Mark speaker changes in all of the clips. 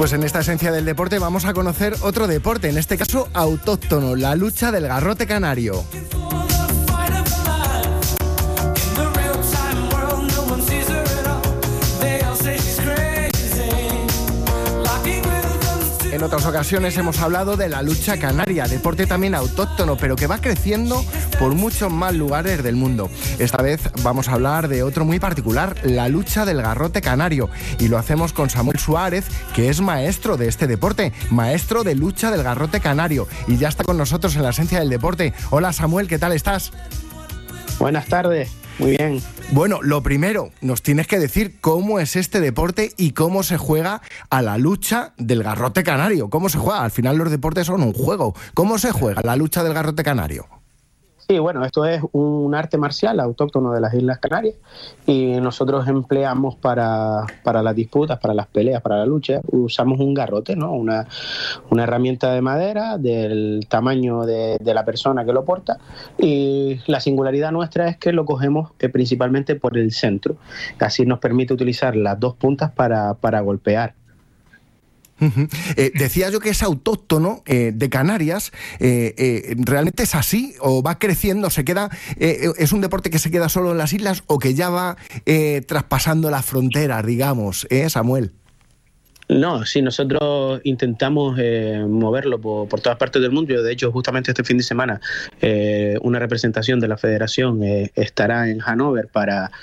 Speaker 1: Pues en esta esencia del deporte vamos a conocer otro deporte, en este caso autóctono, la lucha del garrote canario. En otras ocasiones hemos hablado de la lucha canaria, deporte también autóctono, pero que va creciendo por muchos más lugares del mundo. Esta vez vamos a hablar de otro muy particular, la lucha del garrote canario. Y lo hacemos con Samuel Suárez, que es maestro de este deporte, maestro de lucha del garrote canario. Y ya está con nosotros en la esencia del deporte. Hola Samuel, ¿qué tal estás?
Speaker 2: Buenas tardes, muy bien.
Speaker 1: Bueno, lo primero, nos tienes que decir cómo es este deporte y cómo se juega a la lucha del garrote canario. ¿Cómo se juega? Al final los deportes son un juego. ¿Cómo se juega la lucha del garrote canario?
Speaker 2: Sí, bueno, esto es un arte marcial autóctono de las Islas Canarias y nosotros empleamos para las disputas, para las peleas, para la lucha, usamos un garrote, ¿no? Una herramienta de madera del tamaño de la persona que lo porta, y la singularidad nuestra es que lo cogemos principalmente por el centro. Así nos permite utilizar las dos puntas para golpear.
Speaker 1: Decía yo que es autóctono de Canarias. ¿Realmente es así o va creciendo? ¿Se queda? ¿Es un deporte que se queda solo en las islas o que ya va traspasando las fronteras, digamos, Samuel?
Speaker 2: No, sí, nosotros intentamos moverlo por todas partes del mundo. Yo, de hecho, justamente este fin de semana una representación de la federación estará en Hannover para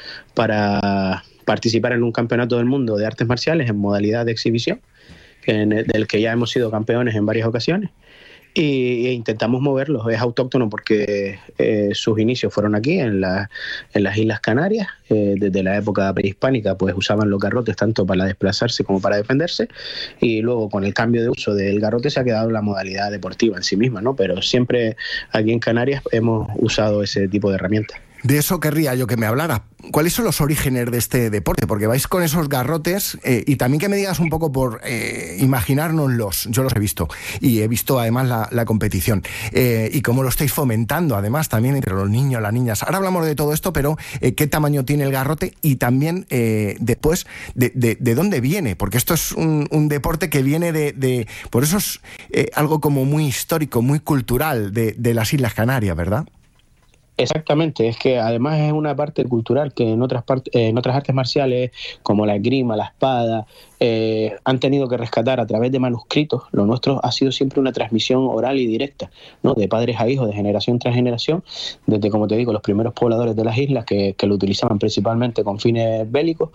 Speaker 2: participar en un campeonato del mundo de artes marciales en modalidad de exhibición, del que ya hemos sido campeones en varias ocasiones, e intentamos moverlos. Es autóctono porque sus inicios fueron aquí en las Islas Canarias. Desde la época prehispánica pues usaban los garrotes tanto para desplazarse como para defenderse, y luego con el cambio de uso del garrote se ha quedado la modalidad deportiva en sí misma, ¿no? Pero siempre aquí en Canarias hemos usado ese tipo de herramientas.
Speaker 1: De eso querría yo que me hablara. ¿Cuáles son los orígenes de este deporte? Porque vais con esos garrotes y también que me digas un poco por imaginárnoslos. Yo los he visto y he visto además la competición y cómo lo estáis fomentando además también entre los niños, las niñas. Ahora hablamos de todo esto, pero ¿qué tamaño tiene el garrote? Y también después de dónde viene, porque esto es un deporte que viene por eso es algo como muy histórico, muy cultural de las Islas Canarias, ¿verdad?
Speaker 2: Exactamente, es que además es una parte cultural que en otras artes marciales como la esgrima, la espada, han tenido que rescatar a través de manuscritos. Lo nuestro ha sido siempre una transmisión oral y directa, ¿no? De padres a hijos, de generación tras generación, desde, como te digo, los primeros pobladores de las islas que lo utilizaban principalmente con fines bélicos,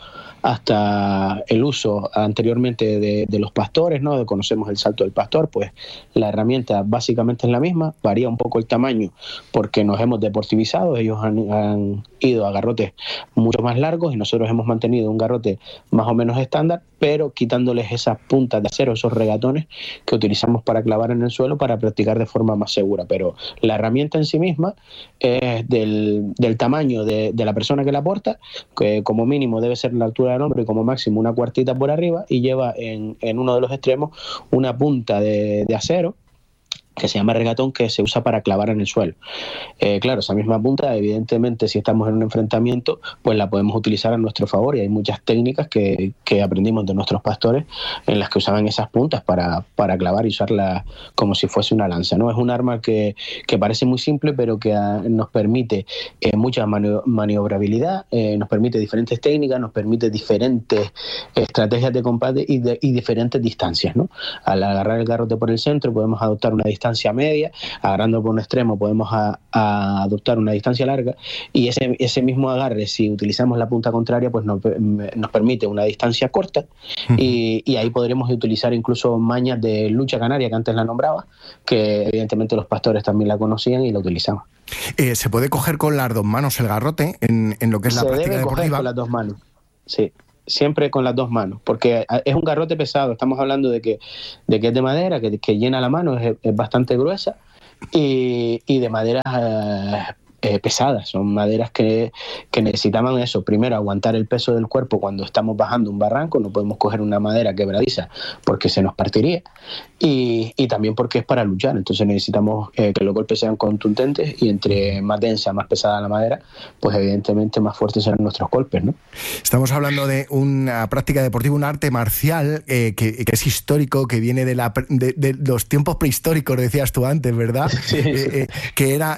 Speaker 2: hasta el uso anteriormente de los pastores, ¿no? Conocemos el salto del pastor, pues la herramienta básicamente es la misma, varía un poco el tamaño porque nos hemos deportivizado. Ellos han ido a garrotes mucho más largos y nosotros hemos mantenido un garrote más o menos estándar, pero quitándoles esas puntas de acero, esos regatones que utilizamos para clavar en el suelo para practicar de forma más segura. Pero la herramienta en sí misma es del tamaño de la persona que la porta, que como mínimo debe ser la altura del hombro y como máximo una cuartita por arriba, y lleva en uno de los extremos una punta de acero que se llama regatón, que se usa para clavar en el suelo. Claro, esa misma punta, evidentemente, si estamos en un enfrentamiento, pues la podemos utilizar a nuestro favor, y hay muchas técnicas que aprendimos de nuestros pastores en las que usaban esas puntas para clavar y usarla como si fuese una lanza, ¿no? Es un arma que parece muy simple, pero que nos permite mucha maniobrabilidad, nos permite diferentes técnicas, nos permite diferentes estrategias de combate y diferentes distancias, ¿no? Al agarrar el garrote por el centro podemos adoptar una distancia media, agarrando por un extremo podemos adoptar una distancia larga, y ese mismo agarre, si utilizamos la punta contraria, pues nos permite una distancia corta, y ahí podremos utilizar incluso mañas de lucha canaria que antes la nombraba, que evidentemente los pastores también la conocían y la utilizaban.
Speaker 1: ¿Se puede coger con las dos manos el garrote en lo que es la práctica deportiva? Se debe coger
Speaker 2: con las dos manos, sí. Siempre con las dos manos, porque es un garrote pesado. Estamos hablando de que es de madera, que llena la mano, es bastante gruesa, y de madera pesadas, son maderas que necesitaban eso, primero aguantar el peso del cuerpo cuando estamos bajando un barranco, no podemos coger una madera quebradiza porque se nos partiría, y también porque es para luchar, entonces necesitamos que los golpes sean contundentes, y entre más densa, más pesada la madera, pues evidentemente más fuertes serán nuestros golpes, ¿no?
Speaker 1: Estamos hablando de una práctica deportiva, un arte marcial que es histórico, que viene de los tiempos prehistóricos, decías tú antes, ¿verdad?
Speaker 2: Sí, sí.
Speaker 1: Que era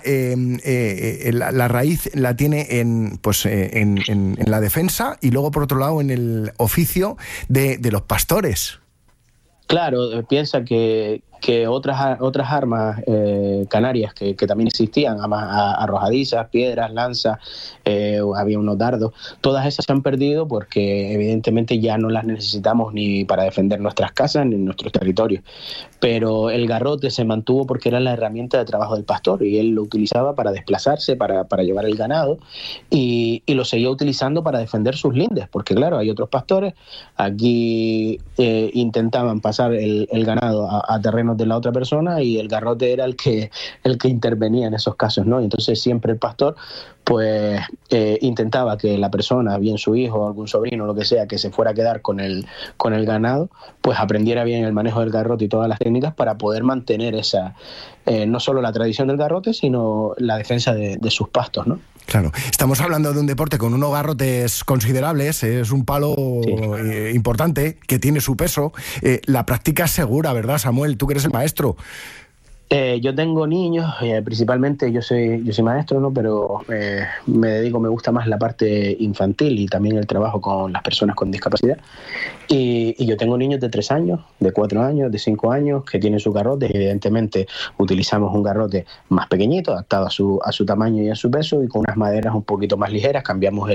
Speaker 1: la raíz la tiene en la defensa, y luego por otro lado en el oficio de los pastores.
Speaker 2: Claro, piensa que otras armas canarias que también existían, arrojadizas, piedras, lanzas, había unos dardos, todas esas se han perdido porque evidentemente ya no las necesitamos ni para defender nuestras casas ni nuestros territorios. Pero el garrote se mantuvo porque era la herramienta de trabajo del pastor, y él lo utilizaba para desplazarse, para llevar el ganado, y lo seguía utilizando para defender sus lindes, porque claro, hay otros pastores, aquí intentaban pasar el ganado a terrenos de la otra persona, y el garrote era el que intervenía en esos casos, ¿no? Y entonces siempre el pastor pues intentaba que la persona, bien su hijo, algún sobrino, lo que sea, que se fuera a quedar con el ganado, pues aprendiera bien el manejo del garrote y todas las técnicas para poder mantener esa, no solo la tradición del garrote, sino la defensa de sus pastos, ¿no?
Speaker 1: Claro, estamos hablando de un deporte con unos garrotes considerables, es un palo importante, que tiene su peso. La práctica es segura, ¿verdad, Samuel? Tú que eres el maestro.
Speaker 2: Yo tengo niños, principalmente yo soy maestro, ¿no? Pero me gusta más la parte infantil y también el trabajo con las personas con discapacidad. Y yo tengo niños de 3 años, de 4 años, de 5 años que tienen sus garrotes. Evidentemente utilizamos un garrote más pequeñito, adaptado a su tamaño y a su peso, y con unas maderas un poquito más ligeras. Cambiamos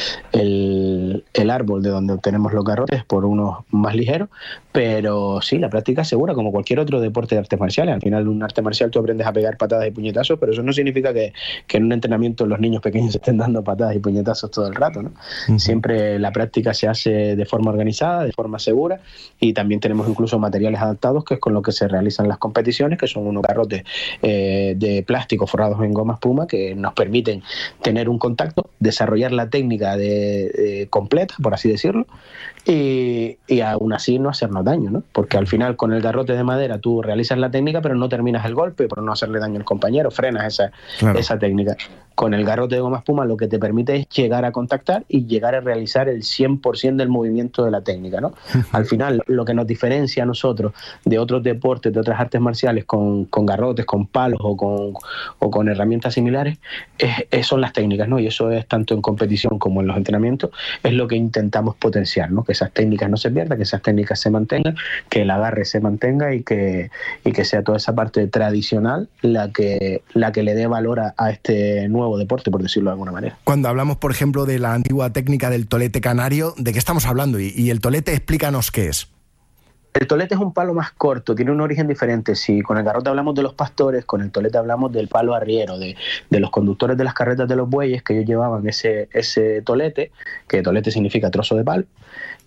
Speaker 2: el árbol de donde obtenemos los garrotes por unos más ligeros, pero sí, la práctica es segura, como cualquier otro deporte de artes marciales. Al final, un arte marcial tú aprendes a pegar patadas y puñetazos, pero eso no significa que en un entrenamiento los niños pequeños estén dando patadas y puñetazos todo el rato, ¿no? Uh-huh. Siempre la práctica se hace de forma organizada, de forma segura, y también tenemos incluso materiales adaptados, que es con lo que se realizan las competiciones, que son unos garrotes de plástico forrados en goma espuma, que nos permiten tener un contacto, desarrollar la técnica completa, por así decirlo, y aún así no hacernos daño, ¿no? Porque al final con el garrote de madera tú realizas la técnica, pero no terminas el golpe por no hacerle daño al compañero, frenas esa técnica. Con el garrote de goma espuma lo que te permite es llegar a contactar y llegar a realizar el 100% del movimiento de la técnica, ¿no? Al final, lo que nos diferencia a nosotros de otros deportes, de otras artes marciales con garrotes, con palos o con herramientas similares, son las técnicas, ¿no? Y eso es tanto en competición como en los entrenamientos, es lo que intentamos potenciar, ¿no? Que esas técnicas no se pierdan, que esas técnicas se mantengan, que el agarre se mantenga y que sea toda esa parte tradicional la que le dé valor a este nuevo deporte, por decirlo de alguna manera.
Speaker 1: Cuando hablamos, por ejemplo, de la antigua técnica del tolete canario, ¿de qué estamos hablando? Y el tolete, explícanos qué es.
Speaker 2: El tolete es un palo más corto, tiene un origen diferente. Si con el garrote hablamos de los pastores, con el tolete hablamos del palo arriero, de los conductores de las carretas de los bueyes, que ellos llevaban ese tolete, que tolete significa trozo de palo,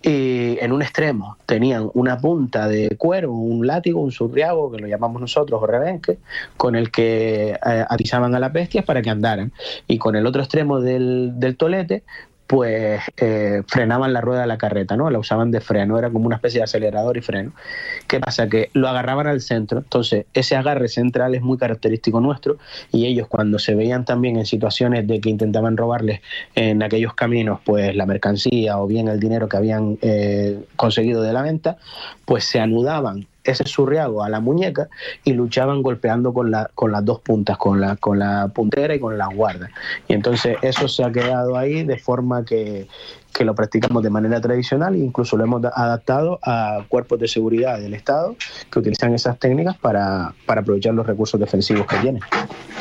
Speaker 2: y en un extremo tenían una punta de cuero, un látigo, un surriago, que lo llamamos nosotros, o rebenque, con el que atizaban a las bestias para que andaran. Y con el otro extremo del tolete, pues frenaban la rueda de la carreta, ¿no? La usaban de freno, era como una especie de acelerador y freno. ¿Qué pasa? Que lo agarraban al centro, entonces ese agarre central es muy característico nuestro, y ellos cuando se veían también en situaciones de que intentaban robarles en aquellos caminos pues la mercancía o bien el dinero que habían conseguido de la venta, pues se anudaban ese surriago a la muñeca y luchaban golpeando con las dos puntas, con la puntera y con las guardas. Y entonces eso se ha quedado ahí de forma que lo practicamos de manera tradicional, e incluso lo hemos adaptado a cuerpos de seguridad del Estado que utilizan esas técnicas para aprovechar los recursos defensivos que tienen.